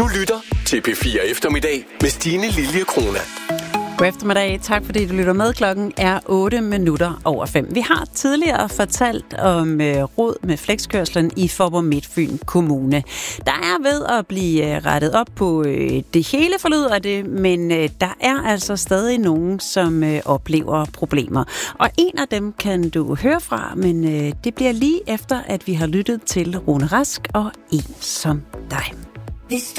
Du lytter til P4 Eftermiddag med Stine Lilje Krona. God eftermiddag. Tak fordi du lytter med. Klokken er 8:05. Vi har tidligere fortalt om rod med flexkørslen i Faaborg Midtfyn Kommune. Der er ved at blive rettet op på det hele, forlyder det, men der er altså stadig nogen, som oplever problemer. Og en af dem kan du høre fra, men det bliver lige efter, at vi har lyttet til Rune Rask og En som dig.